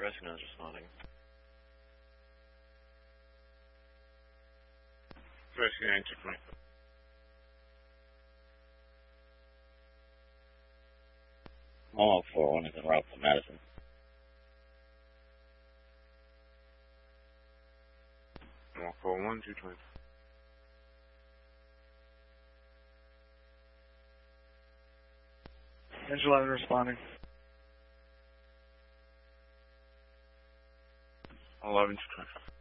Rescue is responding. Rescue 920. All 41 is en route to Madison. All 41, 220. Engine 11 responding. 11, 220.